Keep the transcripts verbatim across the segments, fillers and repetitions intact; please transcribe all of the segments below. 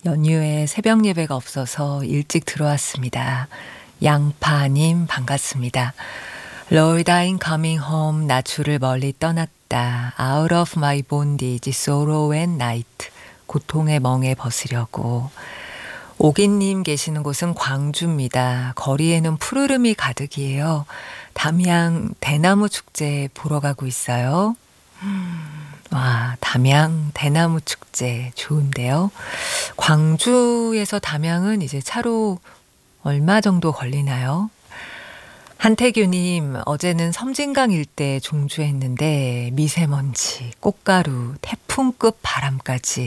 연휴에 새벽 예배가 없어서 일찍 들어왔습니다. 양파님 반갑습니다. Lord, I'm coming home. 나 주를 멀리 떠났다. Out of my bondage, sorrow and night. 고통의 멍에 벗으려고. 오기님 계시는 곳은 광주입니다. 거리에는 푸르름이 가득이에요. 담양 대나무 축제 보러 가고 있어요. 와, 담양 대나무 축제 좋은데요. 광주에서 담양은 이제 차로 얼마 정도 걸리나요? 한태규님, 어제는 섬진강 일대 종주했는데 미세먼지, 꽃가루, 태풍급 바람까지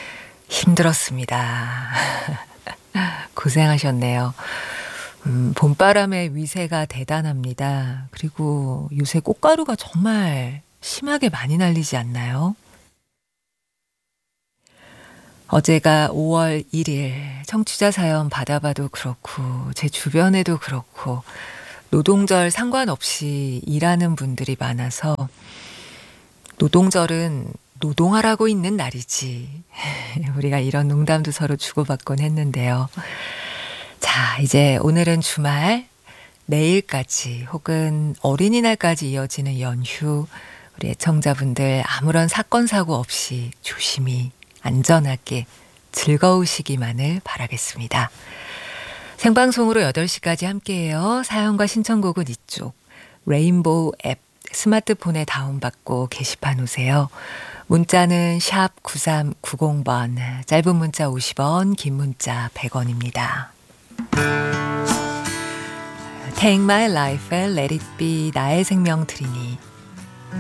힘들었습니다. 고생하셨네요. 음, 봄바람의 위세가 대단합니다. 그리고 요새 꽃가루가 정말 심하게 많이 날리지 않나요? 어제가 오월 일일 청취자 사연 받아봐도 그렇고 제 주변에도 그렇고 노동절 상관없이 일하는 분들이 많아서 노동절은 노동하라고 있는 날이지. 우리가 이런 농담도 서로 주고받곤 했는데요. 자, 이제 오늘은 주말, 내일까지 혹은 어린이날까지 이어지는 연휴, 우리 애청자분들 아무런 사건 사고 없이 조심히 안전하게 즐거우시기만을 바라겠습니다. 생방송으로 여덟 시까지 함께해요. 사연과 신청곡은 이쪽 레인보우 앱 스마트폰에 다운받고 게시판 오세요. 문자는 샵 구삼구공 번, 짧은 문자 오십 원, 긴 문자 백 원입니다. Take my life, let it be. 나의 생명 드리니.